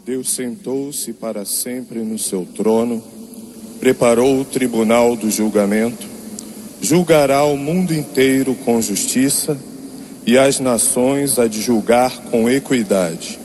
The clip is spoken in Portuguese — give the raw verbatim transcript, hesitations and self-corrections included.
Deus sentou-se para sempre no seu trono, preparou o tribunal do julgamento, julgará o mundo inteiro com justiça e as nações há de julgar com equidade.